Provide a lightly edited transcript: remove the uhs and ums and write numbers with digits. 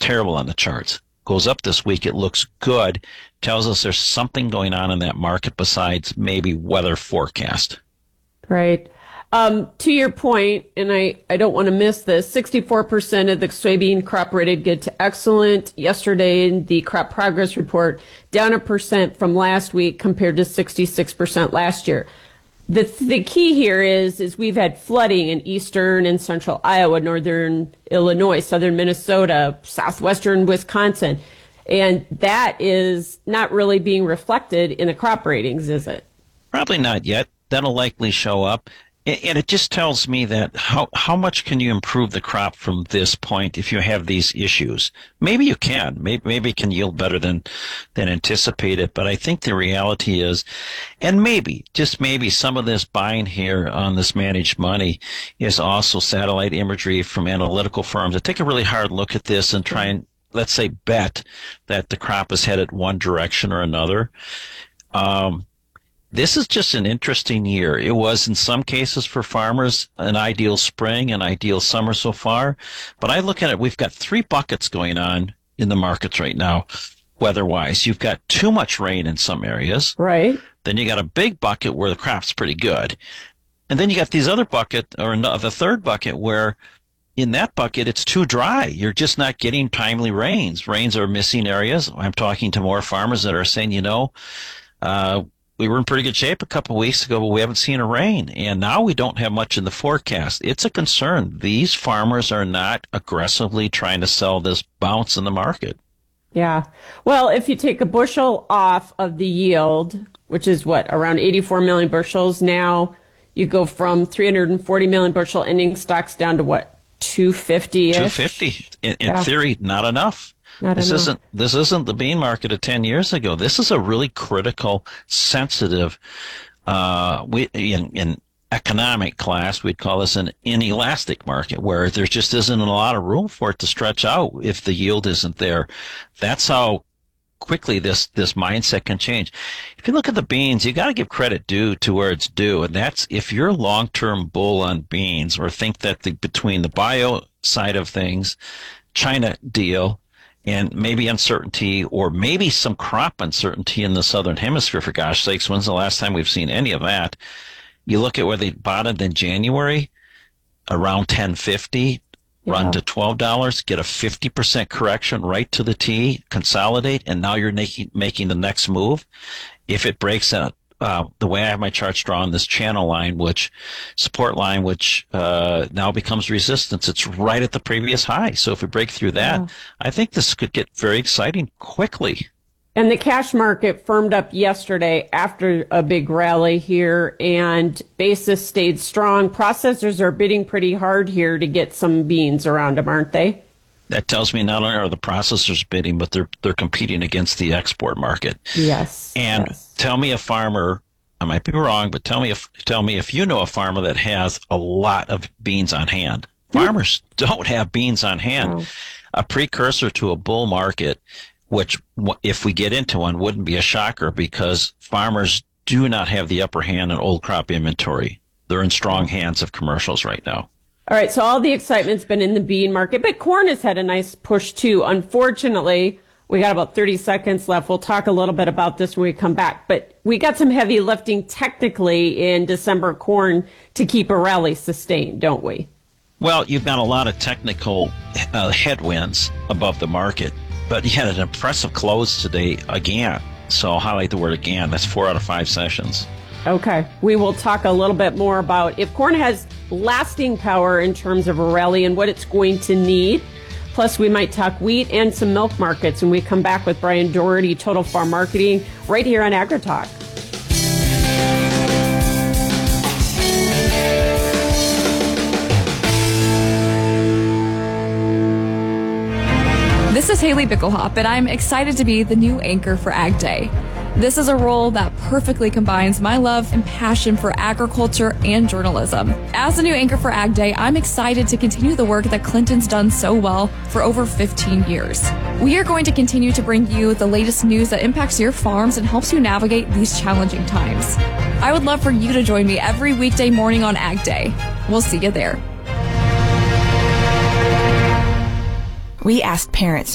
terrible on the charts. Goes up this week, it looks good, tells us there's something going on in that market besides maybe weather forecast. Right. To your point, and I don't want to miss this, 64% of the soybean crop rated good to excellent. Yesterday, in the crop progress report, down 1% from last week compared to 66% last year. The key here is we've had flooding in eastern and central Iowa, northern Illinois, southern Minnesota, southwestern Wisconsin. And that is not really being reflected in the crop ratings, is it? Probably not yet. That'll likely show up. And it just tells me that how much can you improve the crop from this point if you have these issues? Maybe you can. Maybe it can yield better than anticipated. But I think the reality is, and maybe, just maybe, some of this buying here on this managed money is also satellite imagery from analytical firms that take a really hard look at this and try and, let's say, bet that the crop is headed one direction or another. This is just an interesting year. It was, in some cases for farmers, an ideal spring, an ideal summer so far. But I look at it, we've got three buckets going on in the markets right now, weather-wise. You've got too much rain in some areas. Right. Then you got a big bucket where the crop's pretty good. And then you got these other bucket, or the third bucket, where in that bucket, it's too dry. You're just not getting timely rains. Rains are missing areas. I'm talking to more farmers that are saying, we were in pretty good shape a couple of weeks ago, but we haven't seen a rain. And now we don't have much in the forecast. It's a concern. These farmers are not aggressively trying to sell this bounce in the market. Yeah. Well, if you take a bushel off of the yield, which is around 84 million bushels now, you go from 340 million bushel ending stocks down to 250-ish? 250. In theory, not enough. This isn't the bean market of 10 years ago. This is a really critical, sensitive, in economic class, we'd call this an inelastic market, where there just isn't a lot of room for it to stretch out if the yield isn't there. That's how quickly this mindset can change. If you look at the beans, you got to give credit due to where it's due. And that's, if you're a long-term bull on beans, or think that between the bio side of things, China deal, and maybe uncertainty, or maybe some crop uncertainty in the southern hemisphere, for gosh sakes, when's the last time we've seen any of that? You look at where they bottomed in January, around $10.50, run to $12, get a 50% correction right to the T, consolidate, and now you're making the next move. If it breaks out, the way I have my charts drawn, this channel line, support line, which now becomes resistance, it's right at the previous high. So if we break through that, I think this could get very exciting quickly. And the cash market firmed up yesterday after a big rally here, and basis stayed strong. Processors are bidding pretty hard here to get some beans around them, aren't they? That tells me not only are the processors bidding, but they're competing against the export market. Yes. And tell me a farmer, I might be wrong, but tell me if you know a farmer that has a lot of beans on hand. Farmers don't have beans on hand. No. A precursor to a bull market, which if we get into one, wouldn't be a shocker, because farmers do not have the upper hand in old crop inventory. They're in strong hands of commercials right now. All right, so all the excitement's been in the bean market, but corn has had a nice push too. Unfortunately, we got about 30 seconds left. We'll talk a little bit about this when we come back, but we got some heavy lifting technically in December corn to keep a rally sustained, don't we? Well, you've got a lot of technical headwinds above the market, but you had an impressive close today again. So I'll highlight the word again. That's 4 out of 5 sessions. Okay. We will talk a little bit more about if corn has lasting power in terms of a rally and what it's going to need. Plus, we might talk wheat and some milk markets when we come back with Brian Doherty, Total Farm Marketing, right here on AgriTalk. This is Haley Bickelhop, and I'm excited to be the new anchor for Ag Day. This is a role that perfectly combines my love and passion for agriculture and journalism. As the new anchor for Ag Day, I'm excited to continue the work that Clinton's done so well for over 15 years. We are going to continue to bring you the latest news that impacts your farms and helps you navigate these challenging times. I would love for you to join me every weekday morning on Ag Day. We'll see you there. We asked parents